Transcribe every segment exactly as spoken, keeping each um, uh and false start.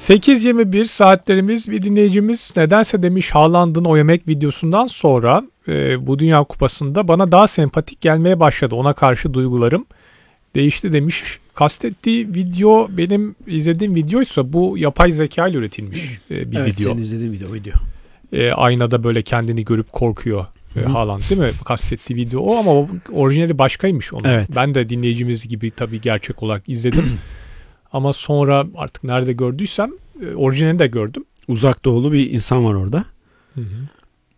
sekiz yirmi bir saatlerimiz. Bir dinleyicimiz nedense demiş Haaland'ın o yemek videosundan sonra e, bu Dünya Kupası'nda bana daha sempatik gelmeye başladı. Ona karşı duygularım değişti demiş. Kastettiği video benim izlediğim videoysa bu yapay zeka ile üretilmiş e, bir evet, video. Evet, senin izlediğin video video. E, aynada böyle kendini görüp korkuyor e, Haaland, değil mi? Kastettiği video o, ama o, orijinali başkaymış onun. Evet. Ben de dinleyicimiz gibi tabii gerçek olarak izledim. Ama sonra artık nerede gördüysem e, orijinalini de gördüm. Uzak doğulu bir insan var orada. Hı hı.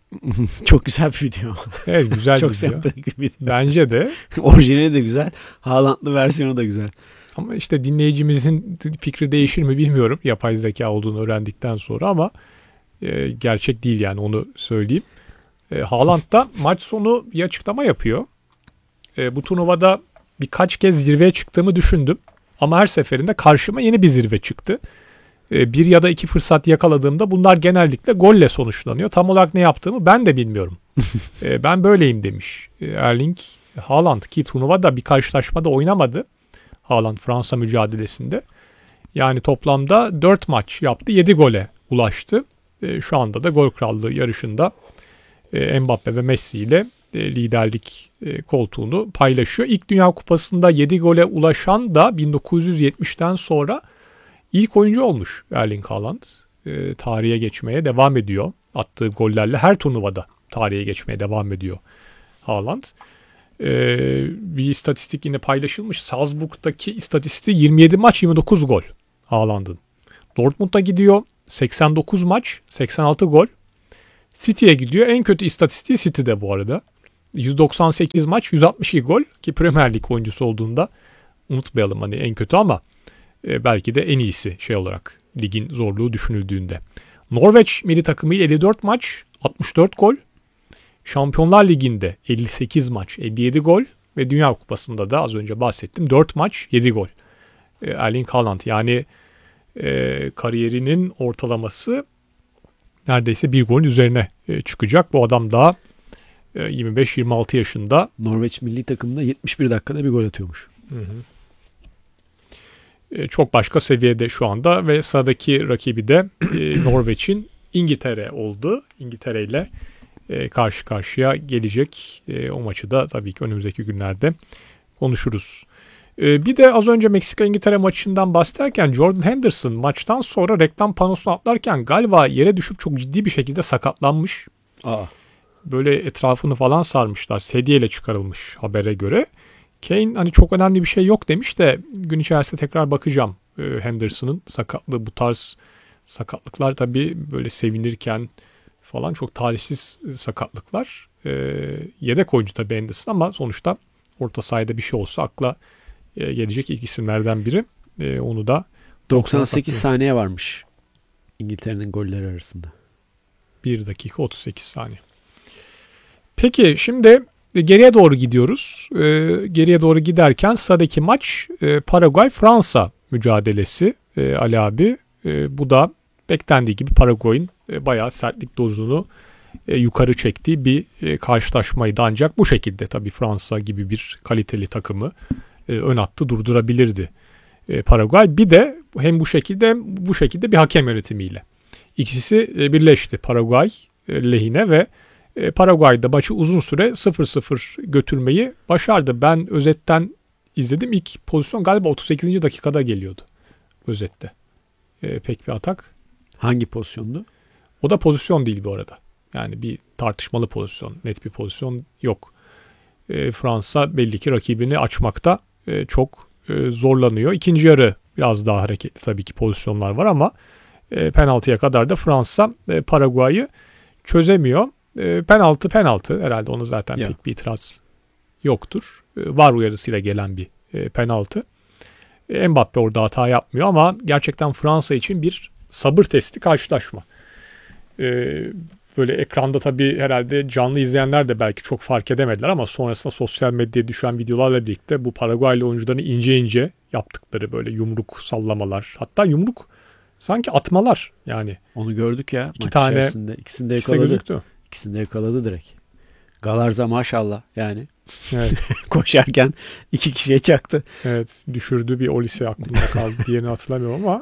Çok güzel bir video. Evet, güzel Çok bir video. sempatik bir video. Bence de. Orijinali de güzel. Haaland'lı versiyonu da güzel. Ama işte dinleyicimizin fikri değişir mi bilmiyorum. Yapay zeka olduğunu öğrendikten sonra, ama e, gerçek değil yani, onu söyleyeyim. E, Haaland da maç sonu bir açıklama yapıyor. E, bu turnuvada birkaç kez zirveye çıktığımı düşündüm. Ama her seferinde karşıma yeni bir zirve çıktı. E, bir ya da iki fırsat yakaladığımda bunlar genellikle golle sonuçlanıyor. Tam olarak ne yaptığımı ben de bilmiyorum. e, ben böyleyim demiş e, Erling Haaland, ki turnuvada bir karşılaşmada oynamadı. Haaland Fransa mücadelesinde. Yani toplamda dört maç yaptı. yedi gole ulaştı. E, şu anda da gol krallığı yarışında e, Mbappe ve Messi ile e, liderlik e, koltuğunu paylaşıyor. İlk Dünya Kupası'nda yedi gole ulaşan da bin dokuz yüz yetmişten sonra ilk oyuncu olmuş Erling Haaland. E, tarihe geçmeye devam ediyor. Attığı gollerle her turnuvada tarihe geçmeye devam ediyor Haaland. Ee, bir istatistik yine paylaşılmış. Salzburg'daki istatistiği yirmi yedi maç yirmi dokuz gol Haaland'ın. Dortmund'a gidiyor seksen dokuz maç seksen altı gol. City'ye gidiyor. En kötü istatistiği City'de bu arada. yüz doksan sekiz maç yüz altmış iki gol, ki Premier Lig oyuncusu olduğunda unutmayalım hani en kötü, ama e, belki de en iyisi şey olarak, ligin zorluğu düşünüldüğünde. Norveç milli takımıyla elli dört maç altmış dört gol. Şampiyonlar Ligi'nde elli sekiz maç elli yedi gol ve Dünya Kupası'nda da az önce bahsettim dört maç yedi gol. E, Erling Haaland yani e, kariyerinin ortalaması neredeyse bir golün üzerine e, çıkacak. Bu adam daha e, yirmi beş yirmi altı yaşında. Norveç milli takımında yetmiş bir dakikada bir gol atıyormuş. Hı hı. E, çok başka seviyede şu anda ve sıradaki rakibi de e, Norveç'in İngiltere oldu. İngiltere ile E, karşı karşıya gelecek. E, o maçı da tabii ki önümüzdeki günlerde konuşuruz. E, bir de az önce Meksika-İngiltere maçından bahsederken Jordan Henderson maçtan sonra reklam panosuna atlarken galiba yere düşüp çok ciddi bir şekilde sakatlanmış. Aa. Böyle etrafını falan sarmışlar. Sedyeyle çıkarılmış habere göre. Kane hani çok önemli bir şey yok demiş de gün içerisinde tekrar bakacağım e, Henderson'ın sakatlığı. Bu tarz sakatlıklar tabii böyle sevinirken falan çok talihsiz sakatlıklar. E, yedek oyuncu tabii Henderson, ama sonuçta orta sahada bir şey olsa akla e, gelecek ilk isimlerden biri. E, onu da doksan sekiz saniye varmış İngiltere'nin golleri arasında. bir dakika otuz sekiz saniye. Peki şimdi geriye doğru gidiyoruz. E, geriye doğru giderken sıradaki maç e, Paraguay-Fransa mücadelesi e, Ali abi. E, bu da beklendiği gibi Paraguay'ın e, bayağı sertlik dozunu e, yukarı çektiği bir e, karşılaşmaydı. Ancak bu şekilde tabii Fransa gibi bir kaliteli takımı e, ön hattı durdurabilirdi e, Paraguay. Bir de hem bu şekilde hem bu şekilde bir hakem yönetimiyle. İkisi e, birleşti Paraguay e, lehine ve e, Paraguay'da maçı uzun süre sıfır sıfır götürmeyi başardı. Ben özetten izledim. İlk pozisyon galiba otuz sekizinci dakikada geliyordu özette. E, pek bir atak. Hangi pozisyondu? O da pozisyon değil bu arada. Yani bir tartışmalı pozisyon. Net bir pozisyon yok. E, Fransa belli ki rakibini açmakta e, çok e, zorlanıyor. İkinci yarı biraz daha hareketli tabii ki pozisyonlar var, ama e, penaltıya kadar da Fransa e, Paraguay'ı çözemiyor. E, penaltı penaltı. Herhalde onu zaten ya. pek bir itiraz yoktur. E, var uyarısıyla gelen bir e, penaltı. E, Mbappe orada hata yapmıyor, ama gerçekten Fransa için bir sabır testi karşılaşma. Ee, böyle ekranda tabii herhalde canlı izleyenler de belki çok fark edemediler, ama sonrasında sosyal medyaya düşen videolarla birlikte bu Paraguaylı oyuncuların ince ince yaptıkları böyle yumruk sallamalar, hatta yumruk sanki atmalar yani. Onu gördük ya. İki tane içerisinde. İkisini de yakaladı. Gözüktü. İkisini de yakaladı direkt. Galarza maşallah yani. Evet. Koşarken iki kişiye çaktı. Evet, düşürdü bir Olise aklımda kaldı. Diğerini hatırlamıyorum ama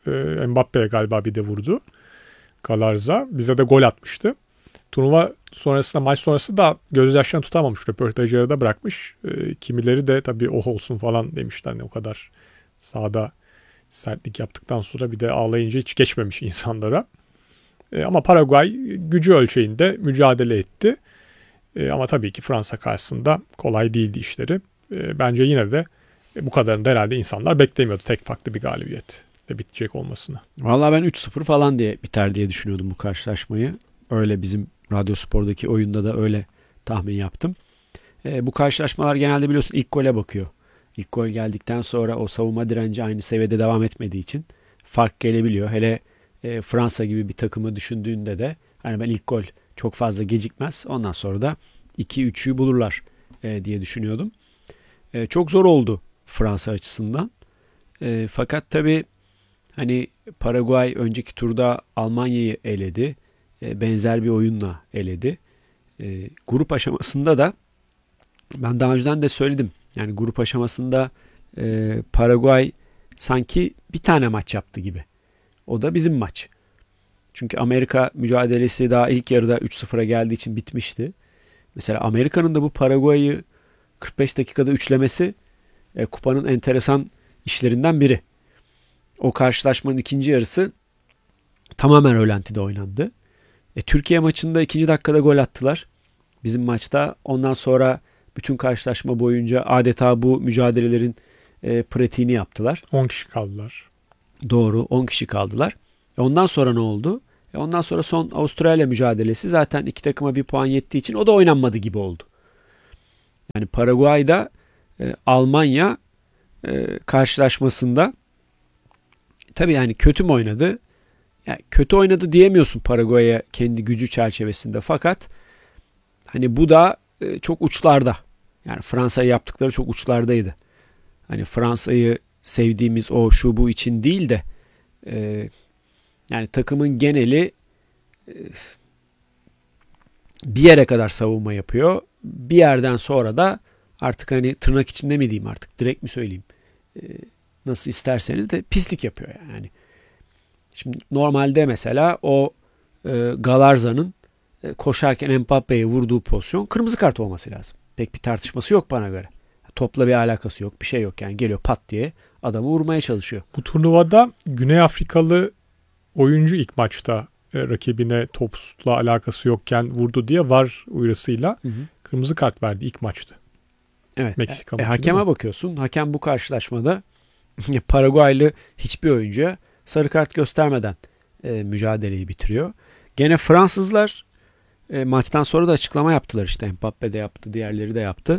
E, Mbappe'ye galiba bir de vurdu. Galarza. Bize de gol atmıştı. Turnuva sonrasında, maç sonrası da gözyaşlarını tutamamış. Röportajı yarıda bırakmış. E, kimileri de tabii oh olsun falan demişler. Hani o kadar sahada sertlik yaptıktan sonra bir de ağlayınca hiç geçmemiş insanlara. E, ama Paraguay gücü ölçeğinde mücadele etti. E, ama tabii ki Fransa karşısında kolay değildi işleri. E, bence yine de e, bu kadarını da herhalde insanlar beklemiyordu. Tek farklı bir galibiyetle bitecek olmasını. Vallahi ben üç sıfır falan diye biter diye düşünüyordum bu karşılaşmayı. Öyle bizim Radyospor'daki oyunda da öyle tahmin yaptım. E, bu karşılaşmalar genelde biliyorsun ilk gole bakıyor. İlk gol geldikten sonra o savunma direnci aynı seviyede devam etmediği için fark gelebiliyor. Hele e, Fransa gibi bir takımı düşündüğünde de hani ben ilk gol çok fazla gecikmez. Ondan sonra da iki üçü bulurlar e, diye düşünüyordum. E, çok zor oldu Fransa açısından. E, fakat tabii hani Paraguay önceki turda Almanya'yı eledi. E, benzer bir oyunla eledi. E, grup aşamasında da ben daha önceden de söyledim. Yani grup aşamasında e, Paraguay sanki bir tane maç yaptı gibi. O da bizim maç. Çünkü Amerika mücadelesi daha ilk yarıda üç sıfıra geldiği için bitmişti. Mesela Amerika'nın da bu Paraguay'ı kırk beş dakikada üçlemesi e, kupanın enteresan işlerinden biri. O karşılaşmanın ikinci yarısı tamamen rölantide oynandı. E, Türkiye maçında ikinci dakikada gol attılar. Bizim maçta ondan sonra bütün karşılaşma boyunca adeta bu mücadelelerin e, pratiğini yaptılar. on kişi kaldılar. Doğru, on kişi kaldılar. E, ondan sonra ne oldu? E, ondan sonra son Avustralya mücadelesi zaten iki takıma bir puan yettiği için o da oynanmadı gibi oldu. Yani Paraguay'da e, Almanya e, karşılaşmasında tabii yani kötü mü oynadı? Yani kötü oynadı diyemiyorsun Paraguay'a kendi gücü çerçevesinde. Fakat hani bu da e, çok uçlarda. Yani Fransa'ya yaptıkları çok uçlardaydı. Hani Fransa'yı sevdiğimiz o şu bu için değil de e, yani takımın geneli e, bir yere kadar savunma yapıyor. Bir yerden sonra da artık hani tırnak içinde mi diyeyim artık direkt mi söyleyeyim e, nasıl isterseniz de pislik yapıyor yani. Şimdi normalde mesela o e, Galarza'nın e, koşarken Mbappe'ye vurduğu pozisyon kırmızı kart olması lazım. Pek bir tartışması yok bana göre. Topla bir alakası yok, bir şey yok yani geliyor pat diye adamı vurmaya çalışıyor. Bu turnuvada Güney Afrikalı oyuncu ilk maçta e, rakibine topla alakası yokken vurdu diye V A R uyarısıyla hı hı. kırmızı kart verdi ilk maçtı. Evet. Meksika e, maçı. Hakeme bakıyorsun. Hakem bu karşılaşmada Paraguaylı hiçbir oyuncuya sarı kart göstermeden e, mücadeleyi bitiriyor. Gene Fransızlar e, maçtan sonra da açıklama yaptılar işte. Mbappe de yaptı, diğerleri de yaptı.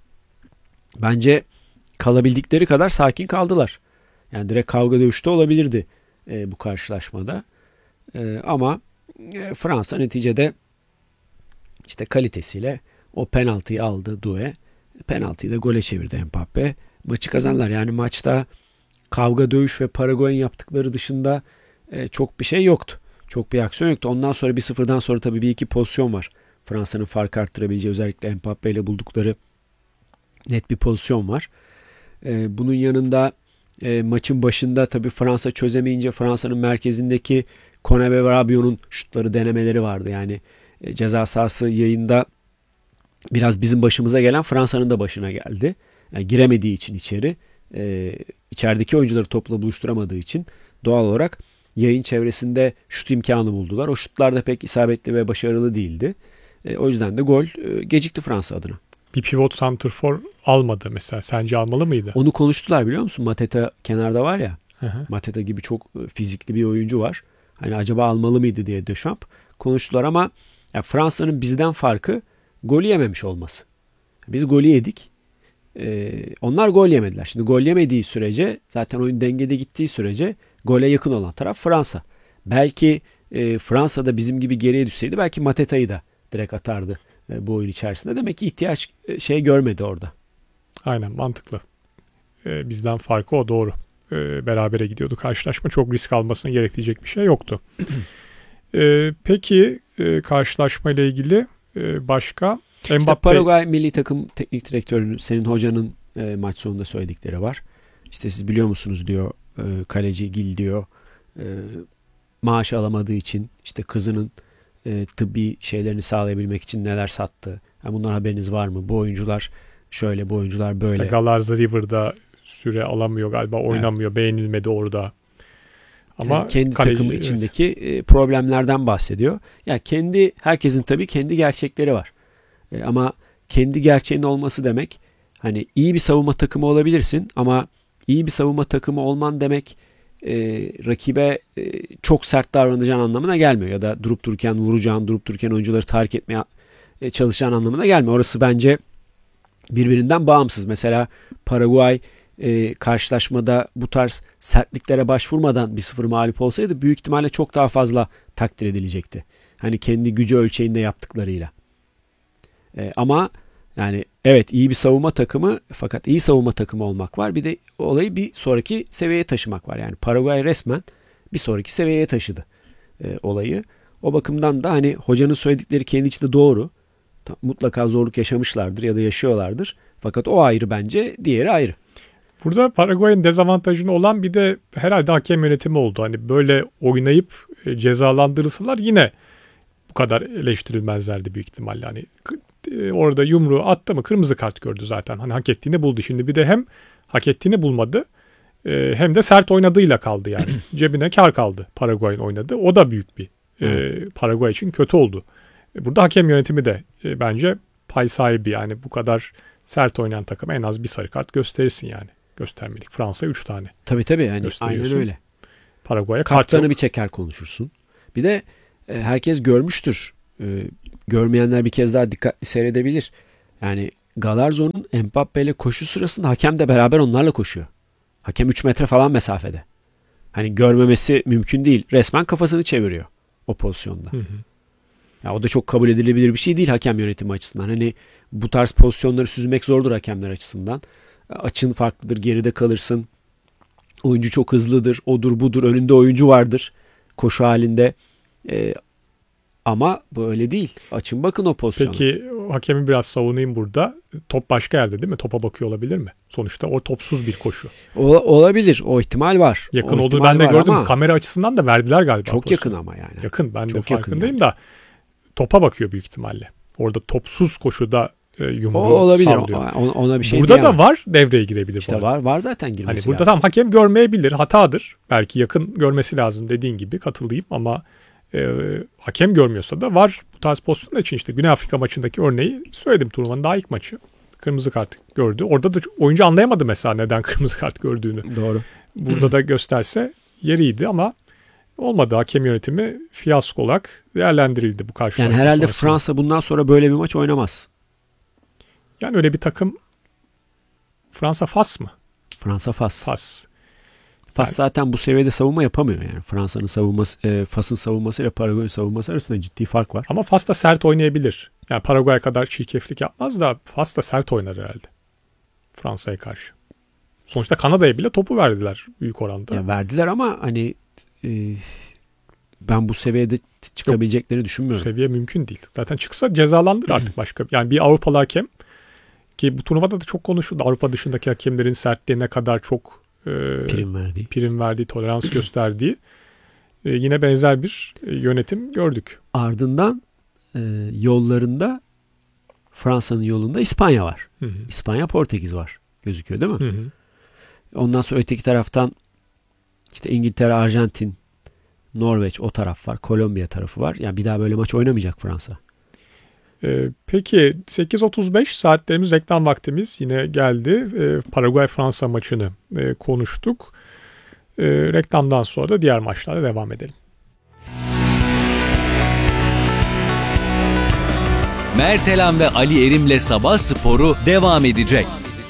Bence kalabildikleri kadar sakin kaldılar. Yani direkt kavga dövüşte olabilirdi e, bu karşılaşmada. E, ama e, Fransa neticede işte kalitesiyle o penaltıyı aldı Doué. Penaltıyı da gole çevirdi Mbappe. Maçı kazandılar. Yani maçta kavga dövüş ve Paraguay'ın yaptıkları dışında e, çok bir şey yoktu. Çok bir aksiyon yoktu. Ondan sonra bir sıfırdan sonra tabii bir iki pozisyon var. Fransa'nın fark arttırabileceği özellikle Mbappe ile buldukları net bir pozisyon var. E, bunun yanında e, maçın başında tabii Fransa çözemeyince Fransa'nın merkezindeki Kone ve Rabiot'un şutları denemeleri vardı. Yani e, ceza sahası yayında biraz bizim başımıza gelen Fransa'nın da başına geldi. Yani giremediği için içeri, e, içerideki oyuncuları topla buluşturamadığı için doğal olarak yayın çevresinde şut imkanı buldular. O şutlar da pek isabetli ve başarılı değildi. E, o yüzden de gol e, gecikti Fransa adına. Bir pivot santrfor almadı mesela. Sence almalı mıydı? Onu konuştular biliyor musun? Mateta kenarda var ya. Hı hı. Mateta gibi çok fizikli bir oyuncu var. Hani acaba almalı mıydı diye Deschamps konuştular ama ya Fransa'nın bizden farkı golü yememiş olması. Biz golü yedik. Ee, onlar gol yemediler. Şimdi gol yemediği sürece zaten oyun dengede gittiği sürece gole yakın olan taraf Fransa. Belki e, Fransa'da bizim gibi geriye düşseydi belki Mateta'yı da direkt atardı e, bu oyun içerisinde. Demek ki ihtiyaç e, şey görmedi orada. Aynen mantıklı. Ee, bizden farkı o doğru. Ee, berabere gidiyordu karşılaşma. Çok risk almasına gerektirecek bir şey yoktu. ee, peki e, karşılaşma ile ilgili e, başka? İşte Mbappe... Paraguay milli takım teknik direktörünün, senin hocanın e, maç sonunda söyledikleri var. İşte siz biliyor musunuz diyor, e, kaleci Gil diyor. e, maaş alamadığı için işte kızının e, tıbbi şeylerini sağlayabilmek için neler sattı. Yani bundan haberiniz var mı? Bu oyuncular şöyle, bu oyuncular böyle. İşte Galarza River'da süre alamıyor galiba, oynamıyor, evet. Beğenilmedi orada. Ama yani kendi kaleci, takımı içindeki evet. problemlerden bahsediyor. Ya yani kendi herkesin tabii kendi gerçekleri var. E, ama kendi gerçeğin olması demek hani iyi bir savunma takımı olabilirsin ama iyi bir savunma takımı olman demek e, rakibe e, çok sert davranacağın anlamına gelmiyor ya da durup dururken vuracağın, durup dururken oyuncuları tahrik etmeye e, çalışacağın anlamına gelmiyor. Orası bence birbirinden bağımsız. Mesela Paraguay e, karşılaşmada bu tarz sertliklere başvurmadan bir sıfır mağlup olsaydı büyük ihtimalle çok daha fazla takdir edilecekti. Hani kendi gücü ölçeğinde yaptıklarıyla. E, ama yani evet iyi bir savunma takımı fakat iyi savunma takımı olmak var. Bir de olayı bir sonraki seviyeye taşımak var. Yani Paraguay resmen bir sonraki seviyeye taşıdı e, olayı. O bakımdan da hani hocanın söyledikleri kendi içinde doğru. Mutlaka zorluk yaşamışlardır ya da yaşıyorlardır. Fakat o ayrı bence, diğeri ayrı. Burada Paraguay'ın dezavantajını olan bir de herhalde hakem yönetimi oldu. Hani böyle oynayıp cezalandırılsalar yine bu kadar eleştirilmezlerdi büyük ihtimalle. Hani orada yumruğu attı mı kırmızı kart gördü zaten. Hani hak ettiğini buldu. Şimdi bir de hem hak ettiğini bulmadı hem de sert oynadığıyla kaldı yani. Cebine kar kaldı Paraguay'ın oynadığı. O da büyük bir e, Paraguay için kötü oldu. Burada hakem yönetimi de e, bence pay sahibi yani bu kadar sert oynayan takıma en az bir sarı kart gösterirsin yani. Göstermedik. Fransa üç tane. Tabii tabii yani aynen öyle. Paraguay'a kart yok. Kartlarını bir çeker konuşursun. Bir de e, herkes görmüştür. E, görmeyenler bir kez daha dikkatli seyredebilir. Yani Galarzo'nun Mbappe ile koşu sırasında hakem de beraber onlarla koşuyor. Hakem üç metre falan mesafede. Hani görmemesi mümkün değil. Resmen kafasını çeviriyor o pozisyonda. Hı hı. Ya o da çok kabul edilebilir bir şey değil hakem yönetimi açısından. Hani bu tarz pozisyonları süzmek zordur hakemler açısından. Açın farklıdır, geride kalırsın. Oyuncu çok hızlıdır, odur budur, önünde oyuncu vardır koşu halinde. Ee, ama böyle değil. Açın bakın o pozisyona. Peki hakemi biraz savunayım burada. Top başka yerde değil mi? Topa bakıyor olabilir mi? Sonuçta o topsuz bir koşu. O, olabilir. O ihtimal var. Yakın o olduğunu ben de gördüm. Ama Kamera açısından da verdiler galiba. Çok pozisyonu. Yakın ama yani. Yakın. Ben çok de farkındayım yani. da topa bakıyor büyük ihtimalle. Orada topsuz koşuda e, yumruğu o olabilir. sallıyor. Ona, ona bir şey burada diyemem. da var devreye girebilir. İşte var var zaten girmesi hani lazım. burada tam hakem görmeyebilir. Hatadır. Belki yakın görmesi lazım dediğin gibi katılayım ama e, hakem görmüyorsa da var bu tarz pozisyonlar için. İşte Güney Afrika maçındaki örneği söyledim, turnuvanın daha ilk maçı. Kırmızı kart gördü. Orada da oyuncu anlayamadı mesela neden kırmızı kart gördüğünü. Doğru. Burada da gösterse yeriydi ama olmadı. Hakem yönetimi fiyasko olarak değerlendirildi bu karşılaşma. Yani herhalde sonrasında. Fransa bundan sonra böyle bir maç oynamaz. Yani öyle bir takım Fransa Fas mı? Fransa Fas. Fas. Fas yani, zaten bu seviyede savunma yapamıyor yani. Fransa'nın savunması, e, Fas'ın savunmasıyla Paraguay'ın savunması arasında ciddi fark var. Ama Fas da sert oynayabilir. Yani Paraguay kadar çirkeflik yapmaz da Fas da sert oynar herhalde. Fransa'ya karşı. Sonuçta Kanada'ya bile topu verdiler büyük oranda. Ya verdiler ama hani e, ben bu seviyede çıkabileceklerini düşünmüyorum. Bu seviye mümkün değil. Zaten çıksa cezalandır artık başka. Yani bir Avrupalı hakem ki bu turnuvada da çok konuşuldu. Avrupa dışındaki hakemlerin sertliğine kadar çok e, prim verdiği, prim verdiği, tolerans gösterdiği e, yine benzer bir e, yönetim gördük. Ardından e, yollarında Fransa'nın yolunda İspanya var. Hı hı. İspanya, Portekiz var. Gözüküyor değil mi? Hı hı. Ondan sonra öteki taraftan işte İngiltere, Arjantin, Norveç o taraf var. Kolombiya tarafı var. Yani bir daha böyle maç oynamayacak Fransa. Ee, peki sekiz otuz beş saatlerimiz, reklam vaktimiz yine geldi. Ee, Paraguay-Fransa maçını e, konuştuk. Ee, reklamdan sonra da diğer maçlarla devam edelim. Mertelan ve Ali Erim'le Sabah Sporu devam edecek.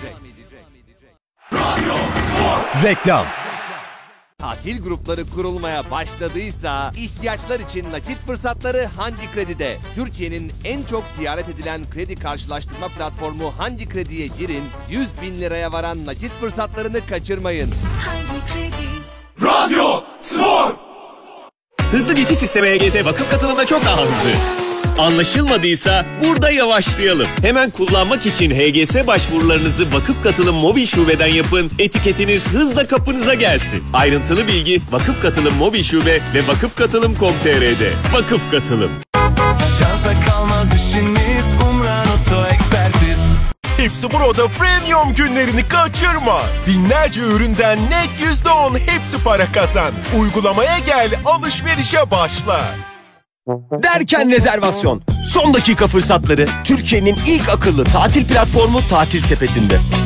Reklam. Tatil grupları kurulmaya başladıysa ihtiyaçlar için nakit fırsatları Hangi Kredi'de. Türkiye'nin en çok ziyaret edilen kredi karşılaştırma platformu Hangi Kredi'ye girin, yüz bin liraya varan nakit fırsatlarını kaçırmayın. Hangi Kredi? Radyo Spor. Hızlı geçiş sistemi E G S vakıf katılımda çok daha hızlı. Anlaşılmadıysa burada yavaşlayalım. Hemen kullanmak için H G S başvurularınızı Vakıf Katılım Mobil Şube'den yapın. Etiketiniz hızla kapınıza gelsin. Ayrıntılı bilgi Vakıf Katılım Mobil Şube ve vakıf katılım nokta com nokta t r'de. Vakıf Katılım. Şansa kalmaz işiniz, Umran Oto Ekspertiz. Hepsi Burada Premium günlerini kaçırma. Binlerce üründen net yüzde on hepsi para kazan. Uygulamaya gel, alışverişe başla. Derken rezervasyon. Son dakika fırsatları Türkiye'nin ilk akıllı tatil platformu Tatil Sepeti'nde.